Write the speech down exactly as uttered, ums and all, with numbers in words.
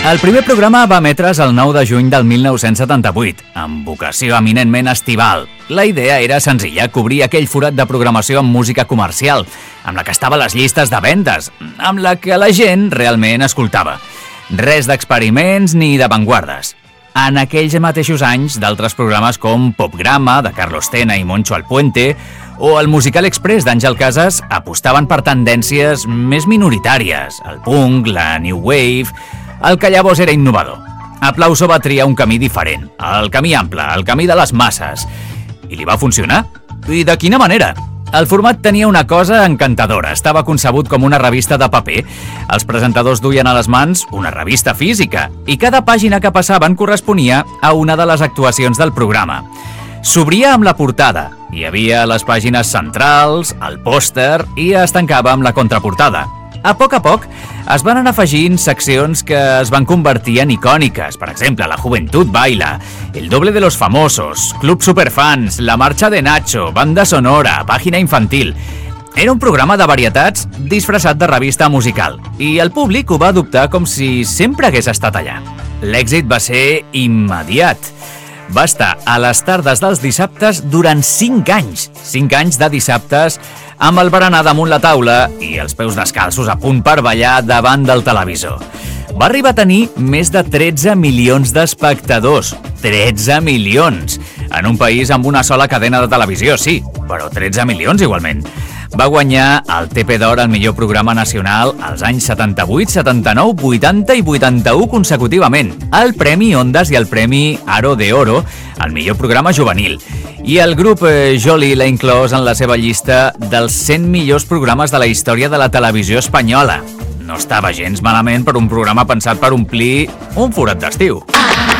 El primer programa va emetre's el nou de juny del mil nou-cents setanta-vuit, amb vocació eminentment estival. La idea era senzilla, cobrir aquell forat de programació amb música comercial, amb la que estava a les llistes de vendes, amb la que la gent realment escoltava. Res d'experiments ni d'avantguardes. En aquells mateixos anys, d'altres programes com Popgrama, de Carlos Tena i Moncho Alpuente, o el Musical Express d'Àngel Casas apostaven per tendències més minoritàries, el punk, la new wave, el que llavors era innovador. Aplauso va triar un camí diferent, el camí ample, el camí de les masses. I li va funcionar? I de quina manera? El format tenia una cosa encantadora, estava concebut com una revista de paper. Els presentadors duien a les mans una revista física i cada pàgina que passaven corresponia a una de les actuacions del programa. S'obria amb la portada, hi havia les pàgines centrals, el pòster i es tancava amb la contraportada. A poc a poc es van anar afegint seccions que es van convertir en icòniques, per exemple, La Juventud Baila, El Doble de los Famosos, Club Superfans, La Marcha de Nacho, Banda Sonora, Pàgina Infantil. Era un programa de varietats disfressat de revista musical i el públic ho va adoptar com si sempre hagués estat allà. L'èxit va ser immediat. Va estar a les tardes dels dissabtes durant cinc anys. cinc anys de dissabtes amb el berenar damunt la taula i els peus descalços a punt per ballar davant del televisor. Va arribar a tenir més de tretze milions d'espectadors. tretze milions! En un país amb una sola cadena de televisió, sí, però tretze milions igualment. Va guanyar el T P d'Or al millor programa nacional als anys setanta-vuit, setanta-nou, vuitanta i vuitanta-u consecutivament, el Premi Ondas i el Premi Aro de Oro al millor programa juvenil. I el grup eh, Joly l'ha inclòs en la seva llista dels cent millors programes de la història de la televisió espanyola. No estava gens malament per un programa pensat per omplir un forat d'estiu.